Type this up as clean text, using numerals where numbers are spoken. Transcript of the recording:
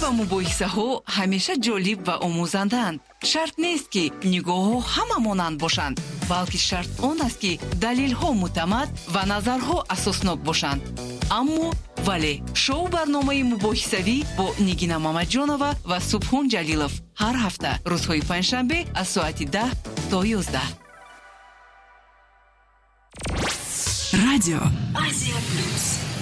و مباحثه‌ها همیشه جالب و آموزنده‌اند. شرط نیست که نگاه‌ها همه مانند باشند، بلکه شرط آن است که دلیل‌ها معتمد و نظرها اساسناک باشند. اما ولی شو برنامه مباحثوی با نگینا مامدجانова و سبحان جلیلов هر هفته روزهای پنجشنبه از ساعت 10 تا 11. رادیو آسیا پلюс.